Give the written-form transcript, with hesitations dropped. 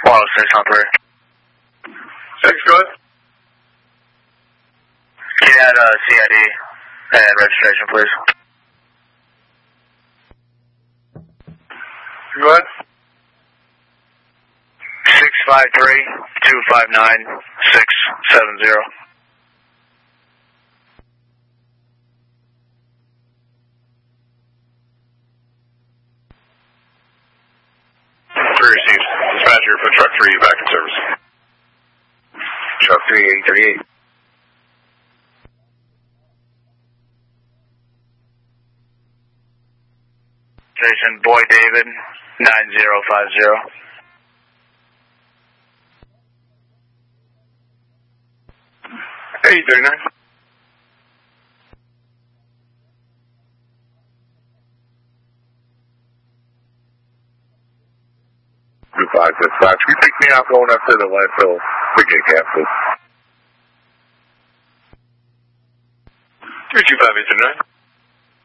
106 on 3. 6, go ahead. Can you add CID and registration, please? Go ahead. 653-259-670. Received. Dispatcher for truck 3 back in service. Truck 3, 838. Station Boy David, 9050. 839. Blue 5 dispatch. Can you pick me up going up to the landfill? Frigate campus. 325 839.